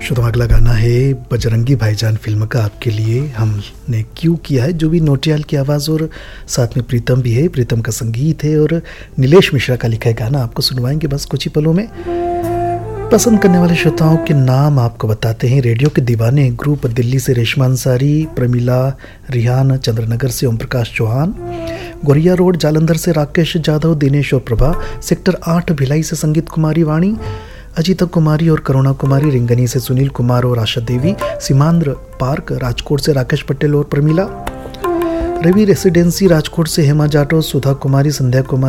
श्रोता अगला गाना है बजरंगी भाईजान फिल्म का आपके लिए हमने क्यों किया है, जो भी नोटियाल की आवाज़ और साथ में प्रीतम भी है, प्रीतम का संगीत है और नीलेश मिश्रा का लिखा है गाना आपको सुनवाएंगे बस कुछ ही पलों में। पसंद करने वाले श्रोताओं के नाम आपको बताते हैं। रेडियो के दीवाने ग्रुप दिल्ली से रेशमा अंसारी, प्रमिला रिहान, चंद्रनगर से ओम प्रकाश चौहान, गोरिया रोड जालंधर से राकेश जाधव, दिनेश और प्रभा, सेक्टर 8 भिलाई से संगीत कुमारी वाणी, अजीता कुमारी और करुणा कुमारी, रिंगनी से सुनील कुमार और आशा देवी, सीमांध्र पार्क राजकोट से राकेश पटेल और प्रमिला, रवि रेसिडेंसी राजकोट से हेमा जाटो, सुधा कुमारी, संध्या कुमारी,